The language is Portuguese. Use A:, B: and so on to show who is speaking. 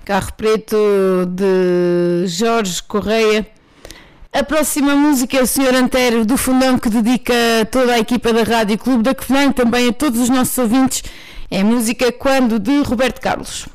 A: Carro Preto de Jorge Correia. A próxima música é o Sr. Antero do Fundão, que dedica a toda a equipa da Rádio Clube da Covilhã e também a todos os nossos ouvintes. É a música Quando, de Roberto Carlos.